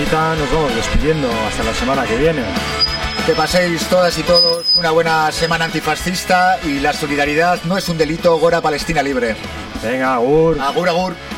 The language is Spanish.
Mónica, nos vamos despidiendo hasta la semana que viene. Que paséis todas y todos una buena semana antifascista y la solidaridad no es un delito. Gora Palestina libre. Venga, agur. Agur, agur.